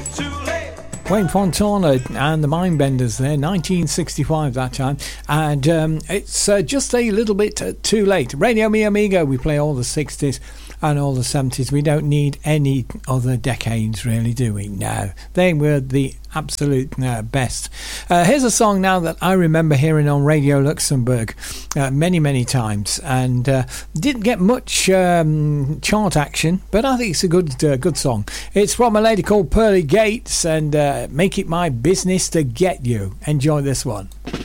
Wayne Fontana and the Mindbenders there, 1965 that time, and it's just a little bit too late. Radio Mi Amigo, we play all the 60s and all the 70s. We don't need any other decades, really, do we? No, they were the absolute best. Here's a song now that I remember hearing on Radio Luxembourg many times, and didn't get much chart action, but I think it's a good song. It's from a lady called Pearly Gates, and Make It My Business to Get You. Enjoy this one.